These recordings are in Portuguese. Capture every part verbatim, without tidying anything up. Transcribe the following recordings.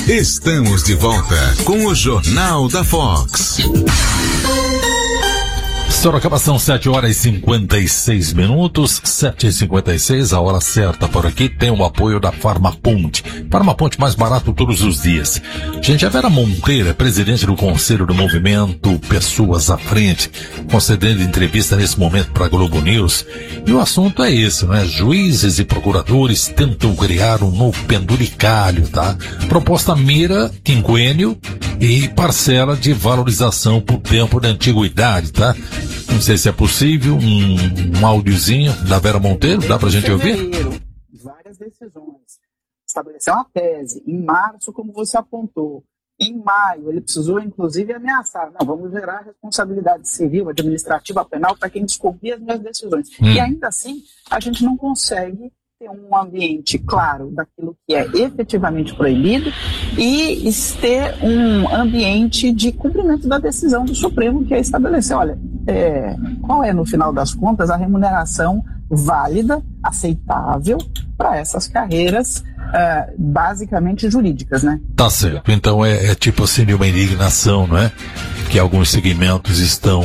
Estamos de volta com o Jornal da Fox. Sorocaba, são sete horas e cinquenta e seis minutos, sete e cinquenta e seis, a hora certa por aqui. Tem o apoio da Farmaponte. Farmaponte mais barato todos os dias. Gente, a Vera Monteiro é presidente do Conselho do Movimento Pessoas à Frente, concedendo entrevista nesse momento para a Globo News. E o assunto é esse, né? Juízes e procuradores tentam criar um novo penduricalho, tá? Proposta mira quinquênio e parcela de valorização por tempo de antiguidade, tá? Não sei se é possível, um, um áudiozinho da Vera Monteiro, dá pra gente ouvir? Várias decisões. Estabeleceu uma tese. Em março, como você apontou. Em maio, ele precisou, inclusive, ameaçar. Não, vamos gerar responsabilidade civil, administrativa, penal para quem descobrir as minhas decisões. Hum. E ainda assim, a gente não consegue ter um ambiente claro daquilo que é efetivamente proibido e ter um ambiente de cumprimento da decisão do Supremo, que é estabelecer, olha, é, qual é, no final das contas, a remuneração válida, aceitável para essas carreiras uh, basicamente jurídicas, né? Tá certo. Então é, é tipo assim de uma indignação, não é? Que alguns segmentos estão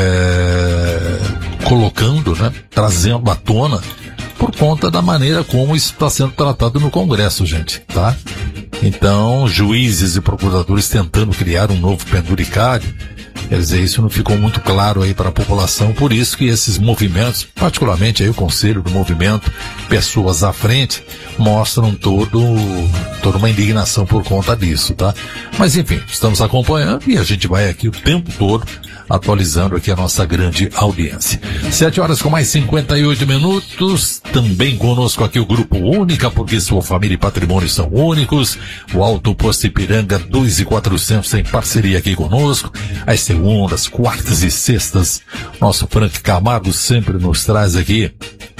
é, colocando, né? Trazendo à tona por conta da maneira como isso está sendo tratado no Congresso, gente, tá? Então, juízes e procuradores tentando criar um novo penduricário, quer dizer, isso não ficou muito claro aí para a população, por isso que esses movimentos, particularmente aí o Conselho do Movimento Pessoas à Frente, mostram todo, toda uma indignação por conta disso, tá? Mas enfim, estamos acompanhando e a gente vai aqui o tempo todo atualizando aqui a nossa grande audiência. Sete horas com mais cinquenta e oito minutos, também conosco aqui o Grupo Única, porque sua família e patrimônio são únicos. O Alto Posto Ipiranga dois mil e quatrocentos tem parceria aqui conosco. Às segundas, quartas e sextas, nosso Frank Camargo sempre nos traz aqui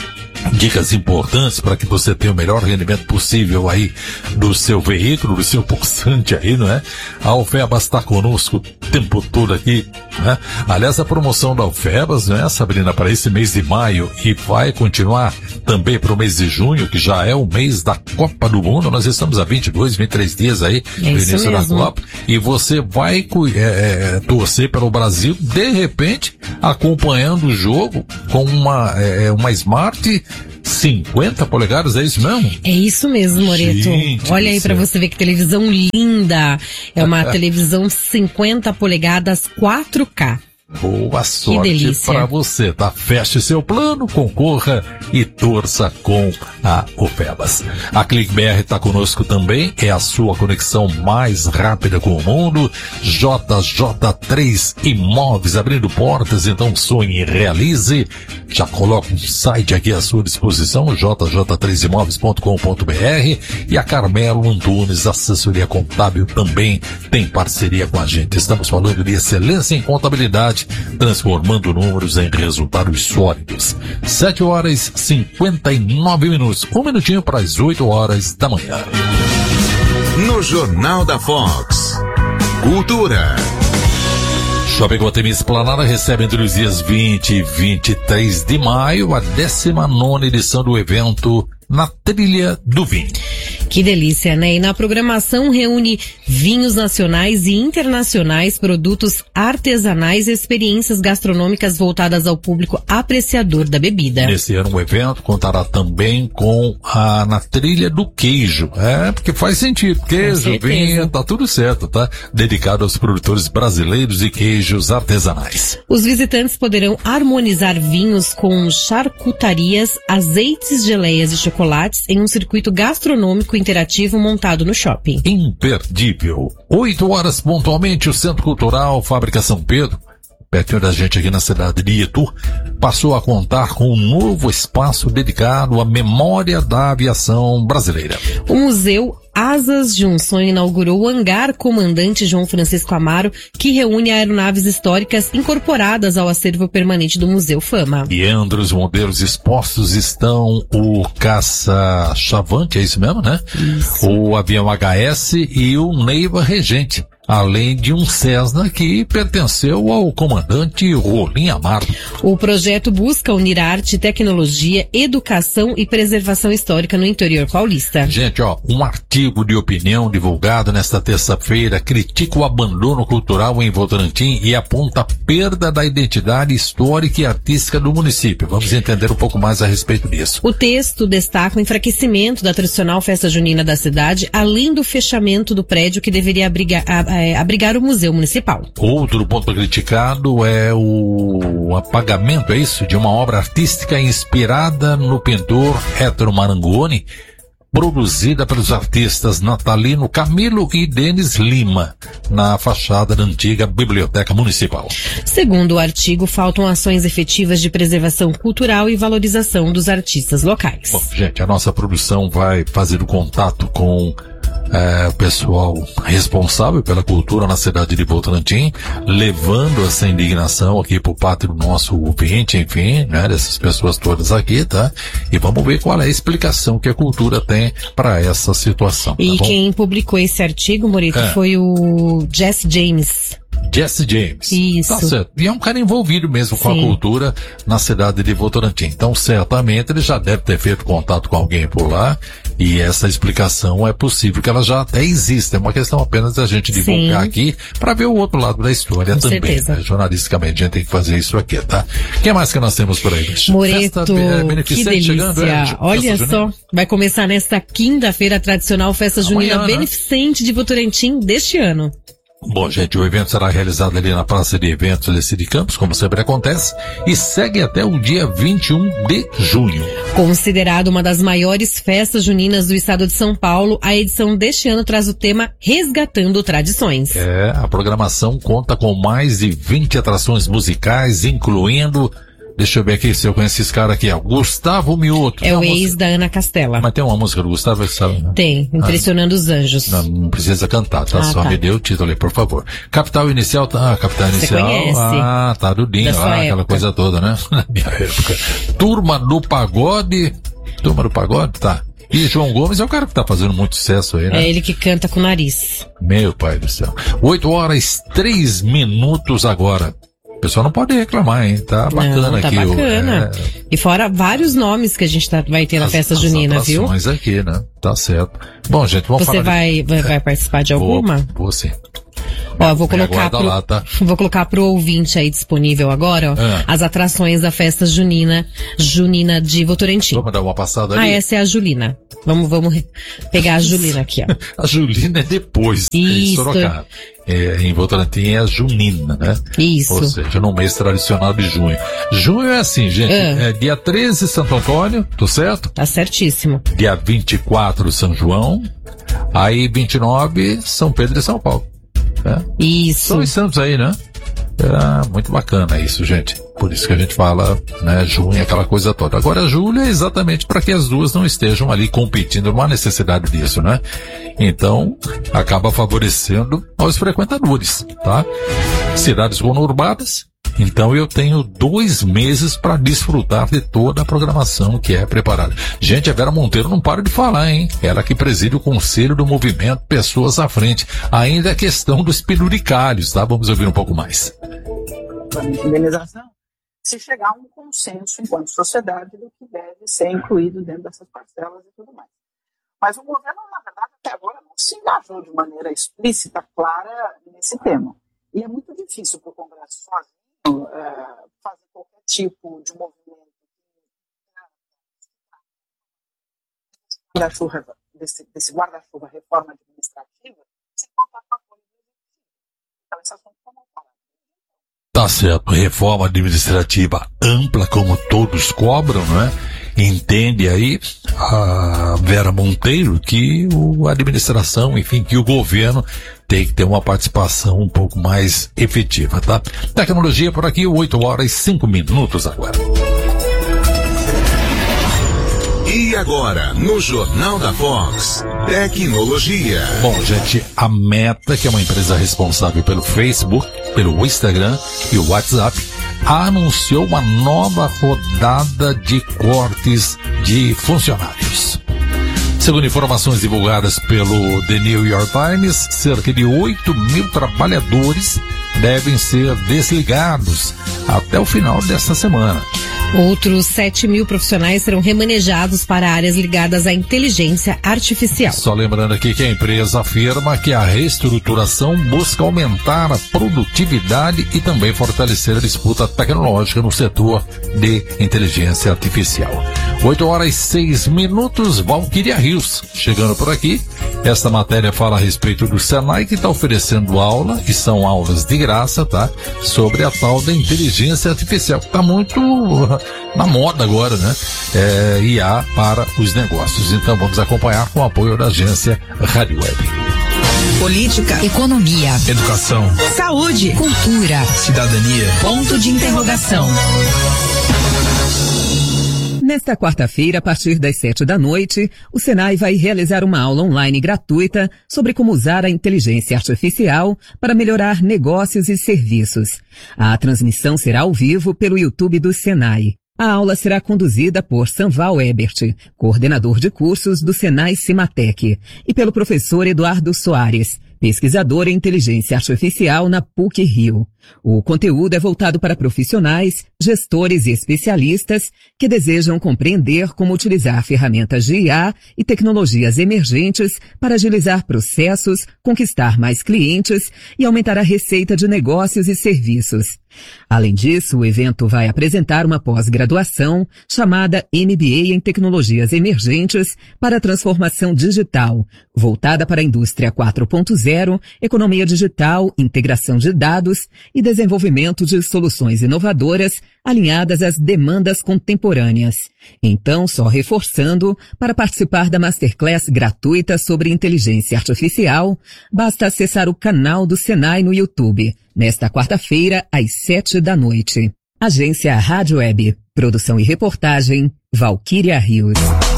dicas importantes para que você tenha o melhor rendimento possível aí do seu veículo, do seu possante aí, não é? A Alfebas está conosco o tempo todo aqui, né? Aliás, a promoção da Alfebas, né, Sabrina, para esse mês de maio e vai continuar também para o mês de junho, que já é o mês da Copa do Mundo. Nós estamos há vinte e dois, vinte e três dias aí do é início da Copa e você vai é, é, torcer para o Brasil, de repente, acompanhando o jogo com uma, é, uma Smart cinquenta polegadas, é isso mesmo? É isso mesmo, Moreto. Gente, olha aí pra você ver que televisão linda. É uma televisão cinquenta polegadas quatro K. Boa sorte para você, tá? Feche seu plano, concorra e torça com a Ofebas. A ClickBR está conosco também, é a sua conexão mais rápida com o mundo. J J três Imóveis, abrindo portas, então sonhe e realize. Já coloca um site aqui à sua disposição, j j três imóveis ponto com ponto b r, e a Carmelo Antunes, assessoria contábil, também tem parceria com a gente. Estamos falando de excelência em contabilidade, transformando números em resultados sólidos. sete horas e cinquenta e nove minutos. Um minutinho para as oito horas da manhã. No Jornal da Fox, Cultura. Shopping Guatemi Esplanada recebe entre os dias vinte e vinte e três de maio a décima nona edição do evento Na Trilha do Vinho. Que delícia, né? E na programação reúne vinhos nacionais e internacionais, produtos artesanais e experiências gastronômicas voltadas ao público apreciador da bebida. Nesse ano o evento contará também com a Na Trilha do Queijo. É, porque faz sentido. Queijo, vinho, tá tudo certo, tá? Dedicado aos produtores brasileiros e queijos artesanais. Os visitantes poderão harmonizar vinhos com charcutarias, azeites, geleias e chocolates em um circuito gastronômico interativo montado no shopping. Imperdível. Oito horas pontualmente, o Centro Cultural Fábrica São Pedro, pertinho da gente aqui na cidade de Itu, passou a contar com um novo espaço dedicado à memória da aviação brasileira. O Museu Asas de um Sonho inaugurou o hangar Comandante João Francisco Amaro, que reúne aeronaves históricas incorporadas ao acervo permanente do Museu Fama. E entre os modelos expostos estão o caça-chavante, é isso mesmo, né? Isso. O avião H S e o Neiva Regente. além de um Cessna que pertenceu ao comandante Rolim Amaro. O projeto busca unir arte, tecnologia, educação e preservação histórica no interior paulista. Gente, ó, um artigo de opinião divulgado nesta terça-feira critica o abandono cultural em Votorantim e aponta a perda da identidade histórica e artística do município. Vamos entender um pouco mais a respeito disso. O texto destaca o enfraquecimento da tradicional festa junina da cidade, além do fechamento do prédio que deveria abrigar, abrigar o Museu Municipal. Outro ponto criticado é o apagamento, é isso? De uma obra artística inspirada no pintor Hétero Marangoni, produzida pelos artistas Natalino Camilo e Denis Lima, na fachada da antiga Biblioteca Municipal. Segundo o artigo, faltam ações efetivas de preservação cultural e valorização dos artistas locais. Bom, gente, a nossa produção vai fazer o contato com É, o pessoal responsável pela cultura na cidade de Votorantim, levando essa indignação aqui por parte do nosso ouvinte, enfim, né, dessas pessoas todas aqui, tá? E vamos ver qual é a explicação que a cultura tem para essa situação. E tá bom? Quem publicou esse artigo, Morito, é. foi o Jesse James. Jesse James. Isso. Tá certo. E é um cara envolvido mesmo com Sim. a cultura na cidade de Votorantim. Então, certamente, ele já deve ter feito contato com alguém por lá. E essa explicação é possível que ela já até exista. É uma questão apenas da gente divulgar Sim. aqui para ver o outro lado da história com também. Certeza. Né? Jornalisticamente, a gente tem que fazer isso aqui, tá? O que mais que nós temos por aí? Moreto, Festa, que delícia. Chegando, é, Olha só, vai começar nesta quinta-feira a tradicional Festa Junina Amanhã, Beneficente né? de Votorantim deste ano. Bom, gente, o evento será realizado ali na Praça de Eventos Lecce de Campos, como sempre acontece, e segue até o dia vinte e um de junho. Considerado uma das maiores festas juninas do estado de São Paulo, a edição deste ano traz o tema Resgatando Tradições. É, a programação conta com mais de vinte atrações musicais, incluindo... Deixa eu ver aqui se eu conheço esse cara aqui, ó. Gustavo Mioto. É o ex música... da Ana Castela. Mas tem uma música do Gustavo, você sabe, né? Tem, Impressionando ah, os Anjos. Não, não precisa cantar, tá? Ah, Só tá. me dê o título aí, por favor. Capital Inicial, tá? Ah, Capital Inicial. Você conhece? Ah, tá, do Dinho, ah, aquela época. coisa toda, né? Na minha época. Turma do Pagode. Turma do Pagode, tá. E João Gomes é o cara que tá fazendo muito sucesso aí, né? É ele que canta com o nariz. Meu pai do céu. oito horas, três minutos agora. O pessoal não pode reclamar, hein? Tá bacana não, tá aqui. bacana. O, é... E fora vários nomes que a gente tá, vai ter na as, festa as junina, viu? As aqui, né? Tá certo. Bom, gente, vamos Você falar... vai, de... vai, vai participar de alguma? Vou, vou sim. Ó, vou colocar, pro, lá, tá? vou colocar pro ouvinte aí disponível agora, ó, é. as atrações da festa junina, junina de Votorantim. Vamos dar uma passada ali? Ah, essa é a Julina. Vamos, vamos pegar a Julina aqui, ó. A Julina é depois. Isso. Em Sorocaba. É, em Votorantim é a Junina, né? Isso. Ou seja, no mês tradicional de junho. Junho é assim, gente. É. É dia treze, Santo Antônio, tô certo? Tá certíssimo. Dia vinte e quatro, São João. Aí, vinte e nove, São Pedro e São Paulo. É. Isso. São os santos aí, né? É muito bacana isso, gente. Por isso que a gente fala, né, junho, aquela coisa toda. Agora, julho é exatamente para que as duas não estejam ali competindo, não há necessidade disso, né? Então, acaba favorecendo aos frequentadores, tá? Cidades conurbadas. Então eu tenho dois meses para desfrutar de toda a programação que é preparada. Gente, a Vera Monteiro não para de falar, hein? Ela que preside o Conselho do Movimento Pessoas à Frente. Ainda a questão dos penduricalhos, tá? Vamos ouvir um pouco mais. Para a indenização, se chegar a um consenso enquanto sociedade do que deve ser incluído dentro dessas parcelas e tudo mais. Mas o governo, na verdade, até agora não se engajou de maneira explícita, clara, nesse tema. E é muito difícil para o Congresso sozinho Uh, fazer qualquer tipo de movimento guarda-chuva, desse, desse guarda-chuva reforma administrativa sem contar com a apoio do executivo. Então, esse assunto está mal falado. Tá certo, reforma administrativa ampla, como todos cobram, não é? Entende aí a Vera Monteiro que o, a administração, enfim, que o governo tem que ter uma participação um pouco mais efetiva, tá? Tecnologia por aqui, oito horas e cinco minutos agora. E agora, no Jornal da Fox, tecnologia. Bom, gente, a Meta, que é uma empresa responsável pelo Facebook, pelo Instagram e o WhatsApp, anunciou uma nova rodada de cortes de funcionários. Segundo informações divulgadas pelo The New York Times, cerca de oito mil trabalhadores devem ser desligados até o final desta semana. Outros sete mil profissionais serão remanejados para áreas ligadas à inteligência artificial. Só lembrando aqui que a empresa afirma que a reestruturação busca aumentar a produtividade e também fortalecer a disputa tecnológica no setor de inteligência artificial. oito horas e seis minutos, Valquíria Rios chegando por aqui. Esta matéria fala a respeito do Senai, que está oferecendo aula, e são aulas de graça, tá? Sobre a tal da inteligência artificial, que está muito na moda agora, né? É, I A para os negócios. Então vamos acompanhar com o apoio da agência Rádio Web. Política, economia, educação, saúde, cultura, cidadania, ponto de interrogação. Nesta quarta-feira, a partir das sete da noite, o Senai vai realizar uma aula online gratuita sobre como usar a inteligência artificial para melhorar negócios e serviços. A transmissão será ao vivo pelo YouTube do Senai. A aula será conduzida por Sanval Ebert, coordenador de cursos do Senai Cimatec, e pelo professor Eduardo Soares, pesquisador em inteligência artificial na P U C Rio. O conteúdo é voltado para profissionais, gestores e especialistas que desejam compreender como utilizar ferramentas de I A e tecnologias emergentes para agilizar processos, conquistar mais clientes e aumentar a receita de negócios e serviços. Além disso, o evento vai apresentar uma pós-graduação chamada M B A em Tecnologias Emergentes para a Transformação Digital, voltada para a Indústria quatro ponto zero, Economia Digital, Integração de Dados e desenvolvimento de soluções inovadoras alinhadas às demandas contemporâneas. Então, só reforçando, para participar da Masterclass gratuita sobre inteligência artificial, basta acessar o canal do Senai no YouTube, nesta quarta-feira, às sete da noite. Agência Rádio Web. Produção e reportagem, Valquíria Rios.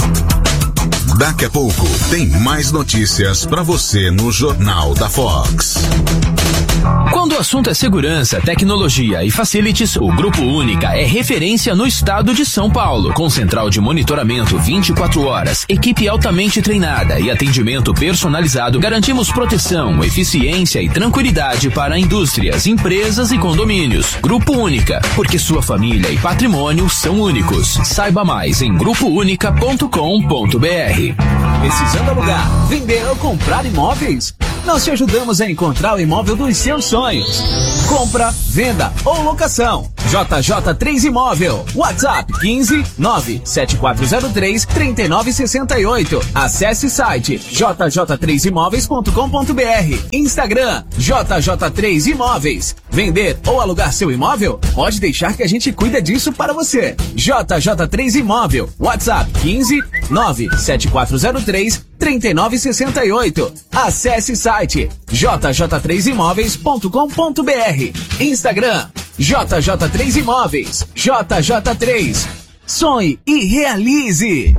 Daqui a pouco tem mais notícias para você no Jornal da Fox. Quando o assunto é segurança, tecnologia e facilities, o Grupo Única é referência no estado de São Paulo. Com central de monitoramento vinte e quatro horas, equipe altamente treinada e atendimento personalizado, garantimos proteção, eficiência e tranquilidade para indústrias, empresas e condomínios. Grupo Única, porque sua família e patrimônio são únicos. Saiba mais em grupo única ponto com ponto b r. Precisando alugar, vender ou comprar imóveis? Nós te ajudamos a encontrar o imóvel dos seus sonhos. Compra, venda ou locação. J J três Imóvel. WhatsApp quinze nove sete quatro zero três três nove seis oito. Acesse site j j três imóveis ponto com ponto b r. Instagram J J três Imóveis. Vender ou alugar seu imóvel? Pode deixar que a gente cuida disso para você. J J três Imóvel. WhatsApp quinze nove sete quatro zero três três nove seis oito. Acesse site j j três imóveis ponto com ponto b r. Instagram J J três Imóveis. J J três. Sonhe e realize.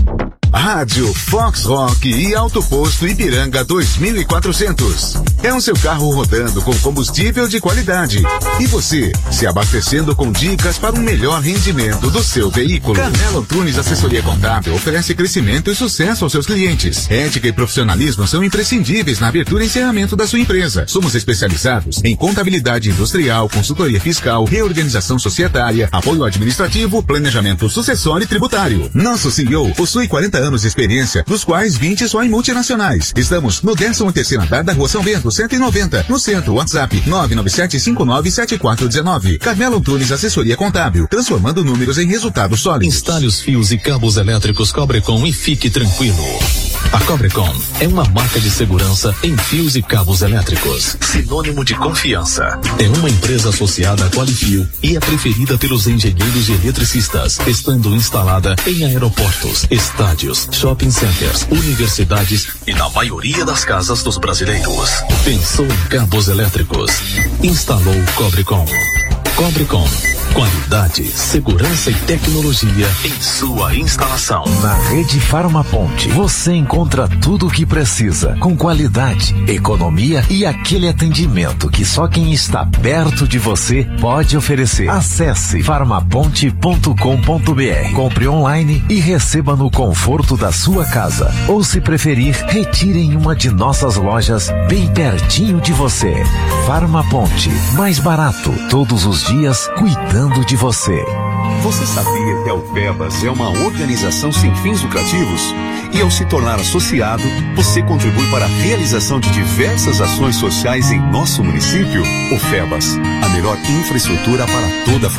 Rádio Fox Rock e Auto Posto Ipiranga dois mil e quatrocentos. É o seu carro rodando com combustível de qualidade. E você, se abastecendo com dicas para um melhor rendimento do seu veículo. Carmelo Antunes Assessoria Contábil oferece crescimento e sucesso aos seus clientes. Ética e profissionalismo são imprescindíveis na abertura e encerramento da sua empresa. Somos especializados em contabilidade industrial, consultoria fiscal, reorganização societária, apoio administrativo, planejamento sucessório e tributário. Nosso C E O possui quarenta anos de experiência, dos quais vinte só em multinacionais. Estamos no décimo terceiro andar da Rua São Bento, cento e noventa, no centro. WhatsApp nove nove sete cinco nove sete quatro um nove. Carmelo Antunes Assessoria Contábil, transformando números em resultados sólidos. Instale os fios e cabos elétricos Cobrecon e fique tranquilo. A Cobrecon é uma marca de segurança em fios e cabos elétricos, sinônimo de confiança. É uma empresa associada à Qualifio e é preferida pelos engenheiros e eletricistas, estando instalada em aeroportos, estádios, shopping centers, universidades e na maioria das casas dos brasileiros. Pensou em cabos elétricos? Instalou Cobrecon. Cobrecon, Qualidade, segurança e tecnologia em sua instalação. Na Rede Farmaponte, você encontra tudo o que precisa, com qualidade, economia e aquele atendimento que só quem está perto de você pode oferecer. Acesse farmaponte ponto com ponto br, compre online e receba no conforto da sua casa. Ou, se preferir, retire em uma de nossas lojas bem pertinho de você. Farmaponte, mais barato, todos os dias, cuidando de você. Você sabia que a UFEBAS é uma organização sem fins lucrativos? E ao se tornar associado, você contribui para a realização de diversas ações sociais em nosso município? UFEBAS, a melhor infraestrutura para toda a família.